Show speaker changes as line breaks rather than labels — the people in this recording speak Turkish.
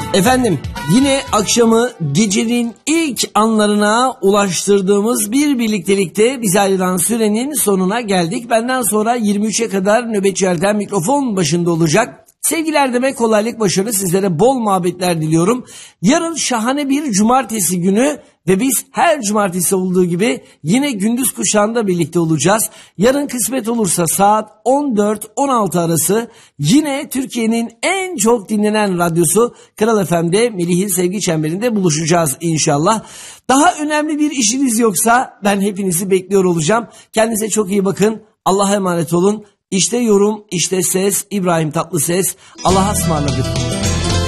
Efendim, yine akşamı gecenin ilk anlarına ulaştırdığımız bir birliktelikte bize ayrılan sürenin sonuna geldik. Benden sonra 23'e kadar nöbetçi Erdem mikrofon başında olacak. Sevgili Erdem'e kolaylık, başarı, sizlere bol muhabbetler diliyorum. Yarın şahane bir cumartesi günü ve biz her cumartesi olduğu gibi yine gündüz kuşağında birlikte olacağız. Yarın kısmet olursa saat 14-16 arası yine Türkiye'nin en çok dinlenen radyosu Kral FM'de Melih'in Sevgi Çemberi'nde buluşacağız inşallah. Daha önemli bir işiniz yoksa ben hepinizi bekliyor olacağım. Kendinize çok iyi bakın. Allah'a emanet olun. İşte yorum, işte ses, İbrahim Tatlıses. Allah'a ısmarladık.